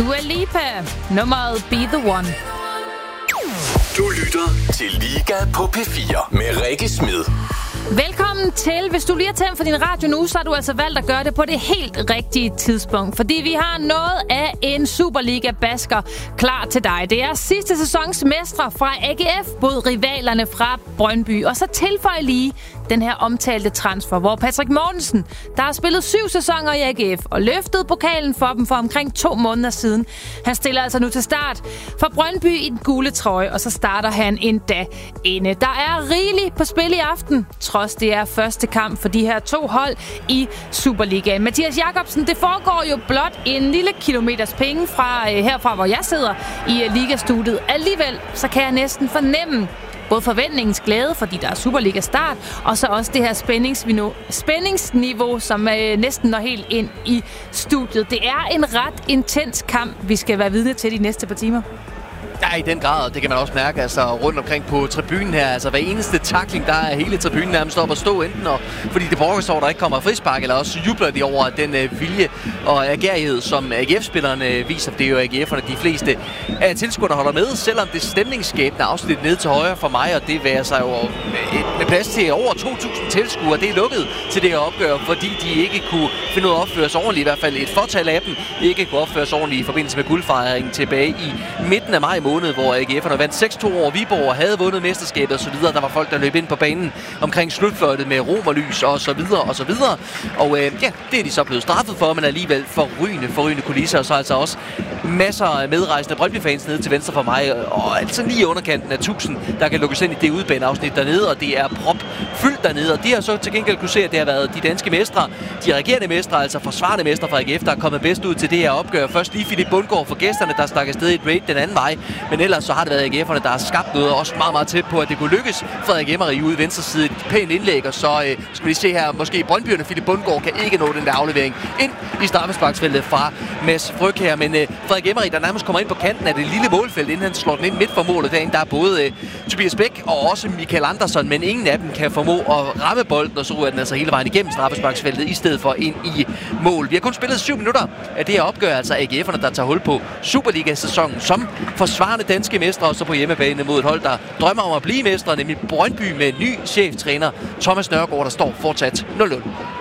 Dua Lipa, nummeret Be The One. Du lytter til Liga på P4 med Rikke Smed. Velkommen til. Hvis du lige har tændt for din radio nu, så har du altså valgt at gøre det på det helt rigtige tidspunkt. Fordi vi har noget af en Superliga-basker klar til dig. Det er sidste sæsons mestre fra AGF mod rivalerne fra Brøndby. Og så tilføj lige den her omtalte transfer, hvor Patrick Mortensen, der har spillet 7 sæsoner i AGF og løftede pokalen for dem for omkring 2 måneder siden. Han stiller altså nu til start for Brøndby i den gule trøje, og så starter han endda inde. Der er rigeligt på spil i aften, trods det er første kamp for de her 2 hold i Superligaen. Mathias Jacobsen, det foregår jo blot en lille kilometers penge fra herfra, hvor jeg sidder i ligastudiet. Alligevel så kan jeg næsten fornemme både forventningens glæde, fordi der er Superliga-start, og så også det her spændingsniveau, som næsten når helt ind i studiet. Det er en ret intens kamp, vi skal være vidne til de næste par timer. Ja, i den grad. Det kan man også mærke rundt omkring på tribunen her. Altså hver eneste tackling, der er hele tribunen nærmest op at stå, enten fordi det brokkes over, der ikke kommer frispark, eller også jubler de over den vilje og agerighed, som AGF-spillerne viser. Det er jo AGF'erne, de fleste af tilskuerne holder med, selvom det stemningsskabende afsnit ned til højre for mig, og det værer sig jo med plads til over 2.000 tilskuere. Det er lukket til det her opgør, fordi de ikke kunne finde ud af at opføre sig ordentligt. I hvert fald et fortal af dem ikke kunne opføre sig ordentligt i forbindelse med guldfejringen tilbage i midten af maj måned, hvor AGF'erne vandt 6-2 over Viborg og havde vundet mesterskabet osv. Der var folk, der løb ind på banen omkring slutfløjtet med romerlys og så videre og så videre. Og det er de så blevet straffet for, men alligevel forrygende kulisser, og så altså også masser af medrejsende Brøndby-fans nede til venstre for mig, og altså lige underkanten af 1000, der kan lukkes ind i det udbaneafsnit dernede, og det er propfyldt dernede, og de har så til gengæld kunne se, at det har været de danske mestre, de regerende mestre, altså forsvarende mestre fra AGF, der er kommet bedst ud til det her opgør. Først lige Philip Bundgaard for gæsterne, der stak afsted i et raid den anden vej, men ellers så har det været AGF'erne, der har skabt noget, og også meget, meget tæt på, at det kunne lykkes. Frederik Emmery ude i venstre side, et pænt indlæg, og så skal vi se her, måske Brøndbyerne, Philip Bundgaard kan ikke nå den der aflevering ind i straffesparksfeltet fra Mads Fryg her, men Frederik Emmery, der nærmest kommer ind på kanten af det lille målfelt, inden han slår den ind midt for målet. Derinde, der er både Tobias Bæk og også Michael Andersson, men ingen af dem kan formå at ramme bolden, og så ryger den altså hele vejen igennem straffesparksfeltet, i stedet for ind i mål. Vi har kun spillet 7 minutter af det her opgør, altså AGF'erne, der tager hul på Superliga-sæsonen som forsvarende danske mestre, og så på hjemmebane mod et hold, der drømmer om at blive mestre, nemlig Brøndby med ny cheftræner Thomas Nørgaard, der står fortsat 0-0.